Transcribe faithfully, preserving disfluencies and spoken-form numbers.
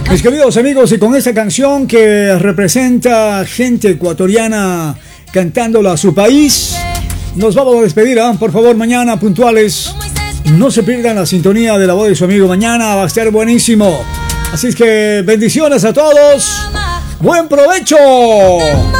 Mis queridos amigos, y con esta canción que representa gente ecuatoriana cantándola a su país, nos vamos a despedir, ¿eh? Por favor, mañana puntuales. No se pierdan la sintonía de la voz de su amigo. Mañana va a estar buenísimo. Así es que bendiciones a todos. ¡Buen provecho!